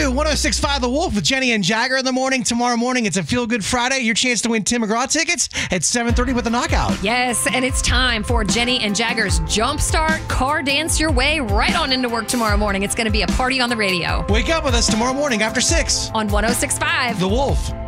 to 106.5 The Wolf with Jenny and Jagger in the morning. Tomorrow morning, it's a Feel Good Friday. Your chance to win Tim McGraw tickets at 7:30 with the Knockout. Yes, and it's time for Jenny and Jagger's Jumpstart Car Dance your way right on into work tomorrow morning. It's going to be a party on the radio. Wake up with us tomorrow morning after 6 on 106.5 The Wolf.